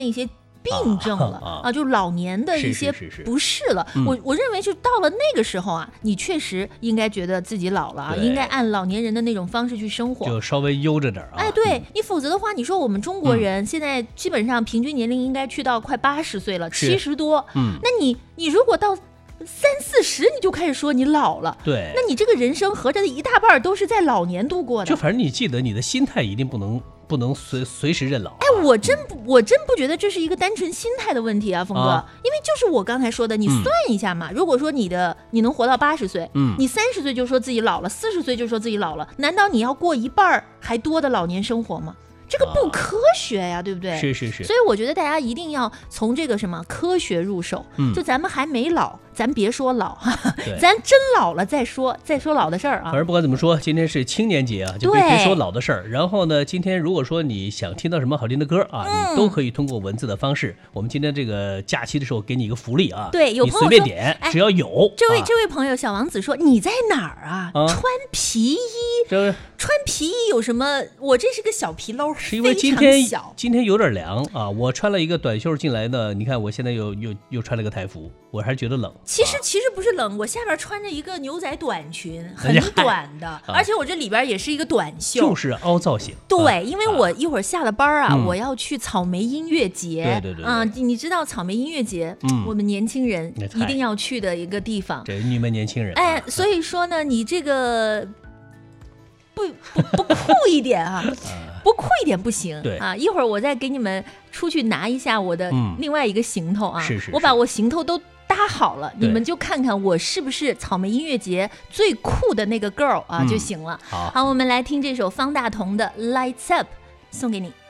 一些病症了就老年的一些不适了。我认为就到了那个时候啊，你确实应该觉得自己老了应该按老年人的那种方式去生活， 就稍微悠着点对你否则的话，你说我们中国人现在基本上平均年龄应该去到快80岁了，70多。那你如果到30、40你就开始说你老了， 对， 那你这个人生合着一大半都是在老年度过的。 就反正你记得你的心态一定不能随时认老。 我真不觉得这是一个单纯心态的问题啊，峰哥，因为就是我刚才说的，你算一下嘛，如果说你能活到80岁，你30岁就说自己老了，40岁就说自己老了，难道你要过一半还多的老年生活吗？这个不科学呀，对不对？ 是。 所以我觉得大家一定要从这个什么科学入手，就咱们还没老，咱别说老，咱真老了再说老的事儿啊。 反正不管怎么说，今天是青年节啊，就别说老的事儿。然后呢，今天如果说你想听到什么好听的歌啊，你都可以通过文字的方式。我们今天这个假期的时候给你一个福利啊， 对，有朋友你随便点，只要有。 这位朋友小王子说你在哪儿啊？穿皮衣，穿皮衣有什么？我这是个小皮褛， 是因为今天有点凉啊，我穿了一个短袖进来呢，你看我现在又穿了个台服，我还是觉得冷。 其实不是冷，我下边穿着一个牛仔短裙，很短的，而且我这里边也是一个短袖， 就是凹造型。 对，因为我一会儿下了班啊，我要去草莓音乐节。 对你知道草莓音乐节，我们年轻人一定要去的一个地方。 这你们年轻人， 所以说呢，你这个不酷一点啊。不酷一点不行一会儿我再给你们出去拿一下我的另外一个行头啊，我把我行头都搭好了，你们就看看我是不是草莓音乐节最酷的那个 girl 就行了。好，我们来听这首方大同的 Lights Up， 送给你。